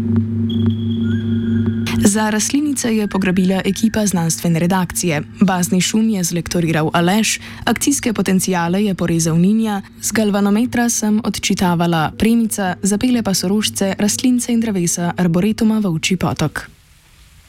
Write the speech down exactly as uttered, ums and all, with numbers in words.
Za rastlinice je pograbila ekipa znanstvene redakcije. Bazni šum je zlektoriral Aleš, akcijske potencijale je porezal Ninja, z galvanometra sem odčitavala Premica, zapele pa so rožice, rastlince in drevesa arboretuma Volčji potok.